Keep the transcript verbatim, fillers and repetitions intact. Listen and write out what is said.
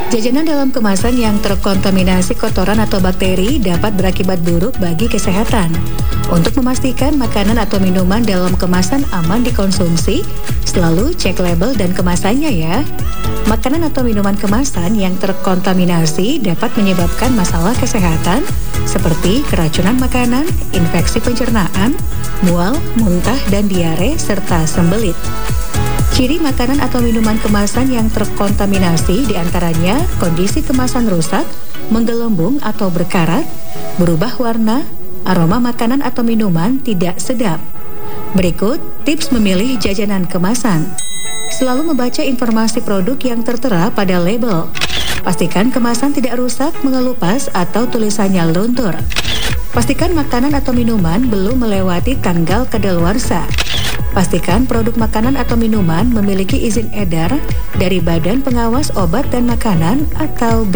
Jajanan dalam kemasan yang terkontaminasi kotoran atau bakteri dapat berakibat buruk bagi kesehatan. Untuk memastikan makanan atau minuman dalam kemasan aman dikonsumsi, selalu cek label dan kemasannya ya. Makanan atau minuman kemasan yang terkontaminasi dapat menyebabkan masalah kesehatan seperti keracunan makanan, infeksi pencernaan, mual, muntah, dan diare, serta sembelit. Ciri makanan atau minuman kemasan yang terkontaminasi diantaranya kondisi kemasan rusak, menggelembung atau berkarat, berubah warna, aroma makanan atau minuman tidak sedap. Berikut tips memilih jajanan kemasan. Selalu membaca informasi produk yang tertera pada label. Pastikan kemasan tidak rusak, mengelupas, atau tulisannya luntur. Pastikan makanan atau minuman belum melewati tanggal kadaluarsa. Pastikan produk makanan atau minuman memiliki izin edar dari Badan Pengawas Obat dan Makanan atau B